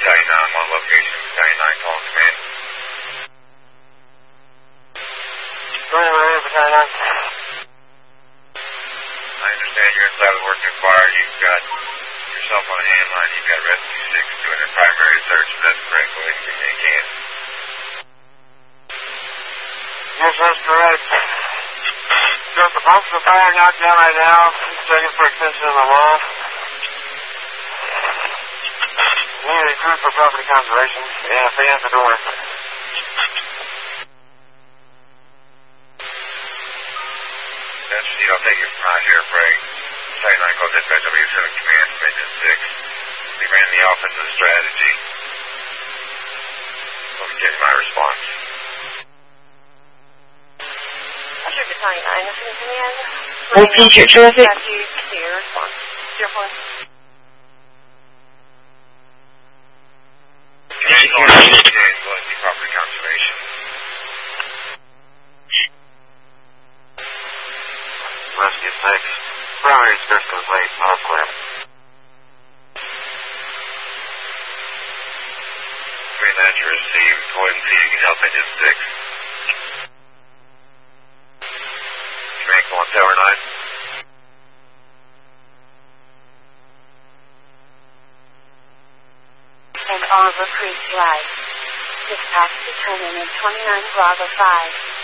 Battalion 9 on location. Battalion 9 calling command. Battalion 9. I understand you're inside of the working fire. You've got yourself on a hand line. You've got Rescue 6 doing a primary search. That's correct. Go ahead and give me a can. Yes, that's correct. Got the functional fire knocked down right now. Checking for extension of the wall. We need a crew for property conservation and a fan at the door. That's you. I'll take it from out here, Frank. Battalion 9 called dispatch. I'll be sending command from Engine 6. We ran the offensive strategy. Let me give you my response. Battalion 9, this is command. Repeat your terrific. Clear response. 0-4. Command calling Gillespie property conservation. Rescue 6. Primary search complete. All clear. Command that you received. Go ahead and see if you can help Engine 6. Command calling Tower 9. And Oliver Creek Drive. Dispatch determined in 29 Bravo 5.